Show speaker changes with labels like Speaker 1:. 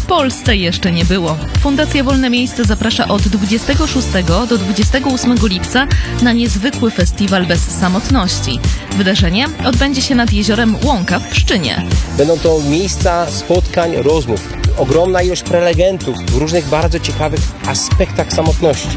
Speaker 1: Polsce jeszcze nie było. Fundacja Wolne Miejsce zaprasza od 26 do 28 lipca na niezwykły festiwal bez samotności. Wydarzenie odbędzie się nad jeziorem Łąka w Pszczynie.
Speaker 2: Będą to miejsca spotkań, rozmów, ogromna ilość prelegentów w różnych bardzo ciekawych aspektach samotności.